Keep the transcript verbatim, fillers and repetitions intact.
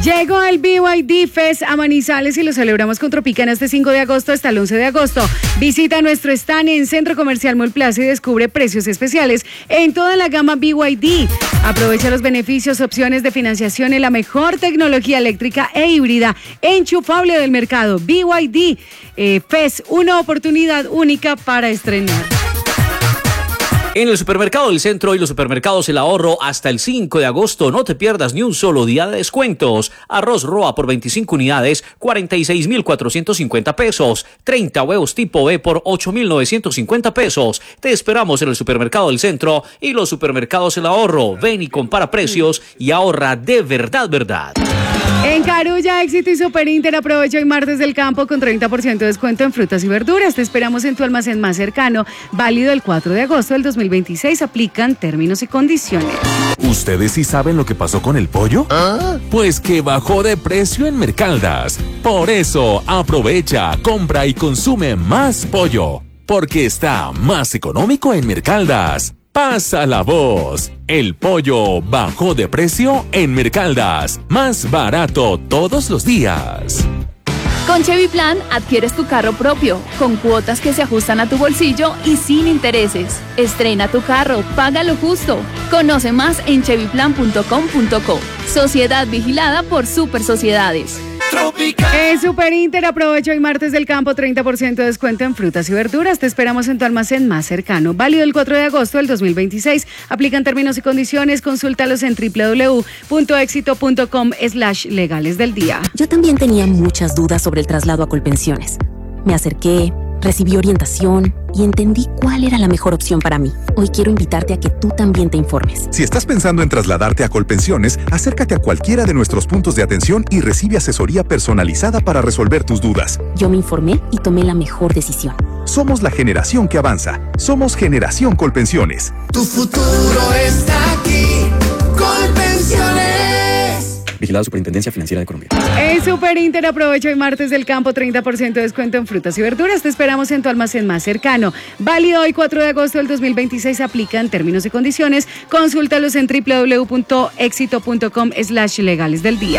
Llegó el B Y D Fest a Manizales y lo celebramos con Tropicana este cinco de agosto hasta el once de agosto. Visita nuestro stand en Centro Comercial Mall Plaza y descubre precios especiales en toda la gama B Y D. Aprovecha los beneficios, opciones de financiación y la mejor tecnología eléctrica e híbrida enchufable del mercado. B Y D eh, Fest, una oportunidad única para estrenar. En el Supermercado del Centro y los supermercados El Ahorro hasta el cinco de agosto no te pierdas ni un solo día de descuentos. Arroz Roa por veinticinco unidades, cuarenta y seis mil cuatrocientos cincuenta pesos. treinta huevos tipo B por ocho mil novecientos cincuenta pesos. Te esperamos en el Supermercado del Centro y los supermercados El Ahorro. Ven y compara precios y ahorra de verdad, verdad. En Carulla, Éxito y Super Inter aprovecha hoy martes del campo con treinta por ciento de descuento en frutas y verduras. Te esperamos en tu almacén más cercano, válido el cuatro de agosto del dos mil veintiséis. Aplican términos y condiciones. ¿Ustedes sí saben lo que pasó con el pollo? ¿Ah? Pues que bajó de precio en Mercaldas. Por eso, aprovecha, compra y consume más pollo. Porque está más económico en Mercaldas. Pasa la voz. El pollo bajó de precio en Mercaldas. Más barato todos los días. Con Chevy Plan adquieres tu carro propio, con cuotas que se ajustan a tu bolsillo y sin intereses. Estrena tu carro, paga lo justo. Conoce más en chevy plan punto com punto co. Sociedad vigilada por Super Sociedades. En Super Inter aprovecha hoy martes del campo treinta por ciento de descuento en frutas y verduras. Te esperamos en tu almacén más cercano. Válido el cuatro de agosto del dos mil veintiséis. Aplican términos y condiciones. Consúltalos en doble u doble u doble u punto éxito punto com slash legales del día. Yo también tenía muchas dudas sobre el traslado a Colpensiones. Me acerqué, recibí orientación y entendí cuál era la mejor opción para mí. Hoy quiero invitarte a que tú también te informes. Si estás pensando en trasladarte a Colpensiones, acércate a cualquiera de nuestros puntos de atención y recibe asesoría personalizada para resolver tus dudas. Yo me informé y tomé la mejor decisión. Somos la generación que avanza. Somos Generación Colpensiones. Tu futuro está aquí. Colpensiones. Vigilado Superintendencia Financiera de Colombia. En Super Inter aprovecha hoy martes del campo treinta por ciento de descuento en frutas y verduras. Te esperamos en tu almacén más cercano. Válido hoy cuatro de agosto del dos mil veintiséis. Aplican términos y condiciones. Consúltalos en doble u doble u doble u punto éxito punto com slash legales del día.